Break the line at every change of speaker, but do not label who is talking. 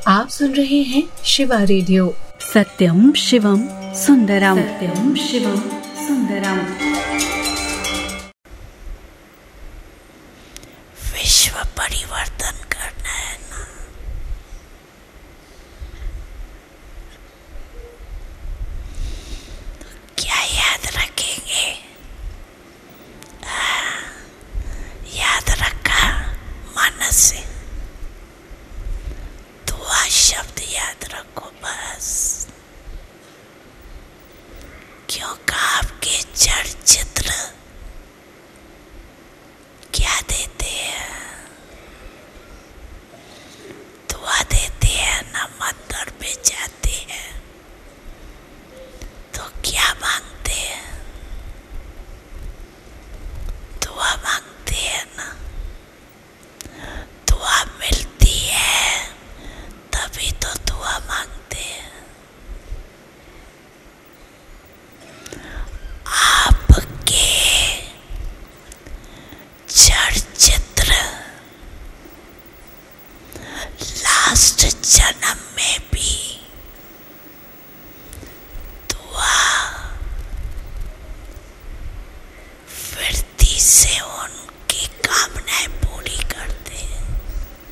आप सुन रहे हैं शिवा रेडियो।
सत्यम शिवम सुंदरम, सत्यम शिवम सुंदरम।
विश्व परिवर्तन करना है ना, क्या याद रखेंगे? याद रखा मन से, दुआ शब्द याद रखो बस, क्योंकि आपके जड़ चित्र क्या देते हैं? दुआ देते हैं ना, मंदिर पे जाते हैं तो क्या मांगते हैं? दुआ मांगते हैं ना। दुआ मिलती है तभी तो दुआ मांगते हैं। आपके जड़ चित्र लास्ट जन्म में भी